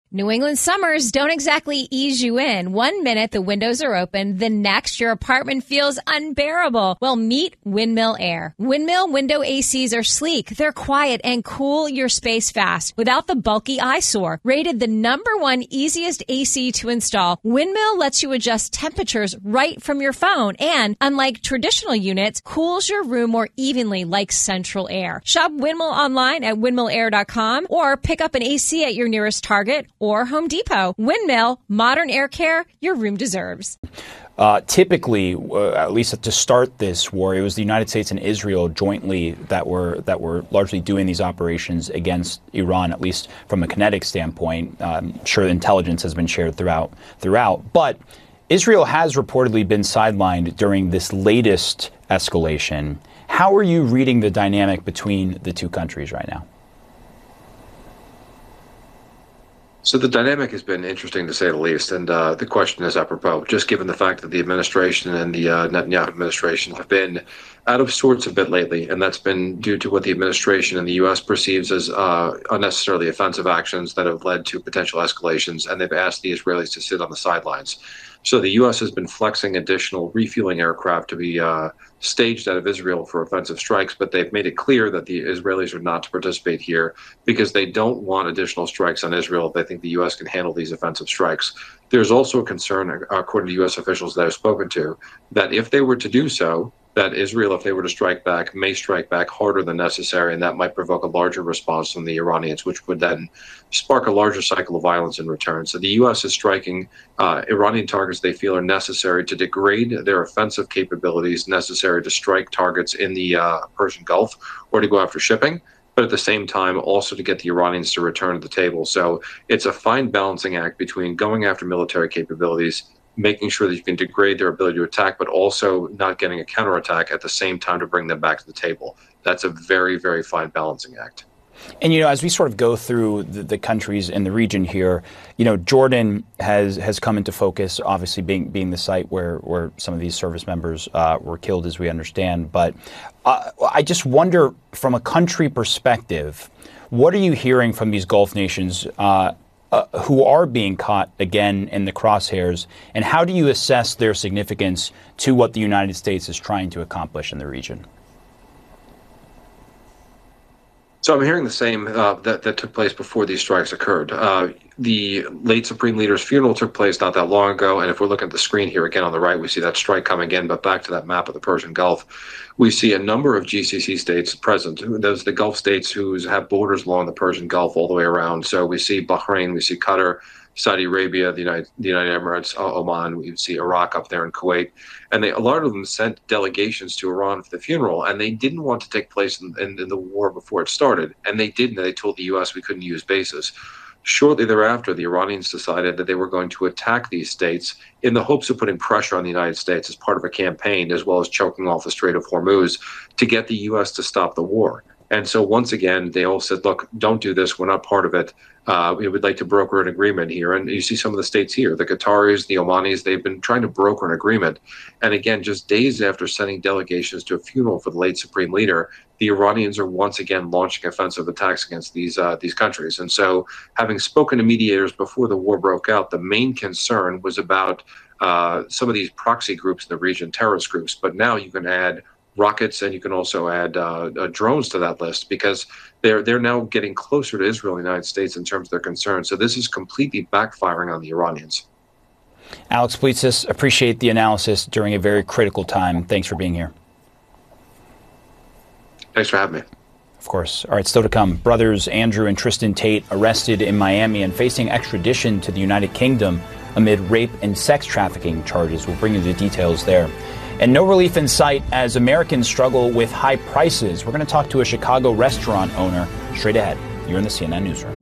New England summers don't exactly ease you in. One minute the windows are open, the next your apartment feels unbearable. Well, meet Windmill Air. Windmill window ACs are sleek, they're quiet, and cool your space fast without the bulky eyesore. Rated the #1 easiest AC to install, Windmill lets you adjust temperatures right from your phone and, unlike traditional units, cools your room more evenly like central air. Shop Windmill online at windmillair.com or pick up an AC at your nearest Target or Home Depot. Windmill, modern air care your room deserves. Typically, at least to start this war, it was the United States and Israel jointly that were largely doing these operations against Iran, at least from a kinetic standpoint. Sure, intelligence has been shared throughout. But Israel has reportedly been sidelined during this latest escalation. How are you reading the dynamic between the two countries right now? So the dynamic has been interesting, to say the least, and the question is apropos, just given the fact that the administration and the Netanyahu administration have been out of sorts a bit lately, and that's been due to what the administration and the U.S. perceives as unnecessarily offensive actions that have led to potential escalations, and they've asked the Israelis to sit on the sidelines. So the U.S. has been flexing additional refueling aircraft to be staged out of Israel for offensive strikes, but they've made it clear that the Israelis are not to participate here because they don't want additional strikes on Israel. They think the U.S. can handle these offensive strikes. There's also a concern, according to U.S. officials that I've spoken to, that if they were to do so, that Israel, if they were to strike back, may strike back harder than necessary, and that might provoke a larger response from the Iranians, which would then spark a larger cycle of violence in return. So the U.S. is striking Iranian targets they feel are necessary to degrade their offensive capabilities, necessary to strike targets in the Persian Gulf or to go after shipping, but at the same time also to get the Iranians to return to the table. So it's a fine balancing act between going after military capabilities, making sure that you can degrade their ability to attack, but also not getting a counterattack at the same time to bring them back to the table. That's a very, very fine balancing act. And, as we sort of go through the countries in the region here, Jordan has come into focus, obviously being the site where some of these service members were killed, as we understand. But I just wonder, from a country perspective, what are you hearing from these Gulf nations who are being caught again in the crosshairs, and how do you assess their significance to what the United States is trying to accomplish in the region? So I'm hearing the same that took place before these strikes occurred. The late Supreme Leader's funeral took place not that long ago, and if we're looking at the screen here again on the right, we see that strike coming in, but back to that map of the Persian Gulf, we see a number of GCC states present. Those the Gulf states who have borders along the Persian Gulf all the way around. So we see Bahrain, we see Qatar, Saudi Arabia, the United Emirates, Oman, we see Iraq up there in Kuwait. And a lot of them sent delegations to Iran for the funeral, and they didn't want to take place in the war before it started. And they didn't. They told the U.S. we couldn't use bases. Shortly thereafter, the Iranians decided that they were going to attack these states in the hopes of putting pressure on the United States as part of a campaign, as well as choking off the Strait of Hormuz, to get the U.S. to stop the war. And so once again, they all said, look, don't do this. We're not part of it. We would like to broker an agreement here. And you see some of the states here, the Qataris, the Omanis, they've been trying to broker an agreement. And again, just days after sending delegations to a funeral for the late Supreme Leader, the Iranians are once again launching offensive attacks against these countries. And so having spoken to mediators before the war broke out, the main concern was about some of these proxy groups in the region, terrorist groups. But now you can add rockets, and you can also add drones to that list, because they're now getting closer to Israel and the United States in terms of their concerns. So this is completely backfiring on the Iranians. Alex Politzis, appreciate the analysis during a very critical time. Thanks for being here. Thanks for having me. Of course. All right, still to come. Brothers Andrew and Tristan Tate arrested in Miami and facing extradition to the United Kingdom amid rape and sex trafficking charges. We'll bring you the details there. And no relief in sight as Americans struggle with high prices. We're going to talk to a Chicago restaurant owner straight ahead. You're in the CNN Newsroom.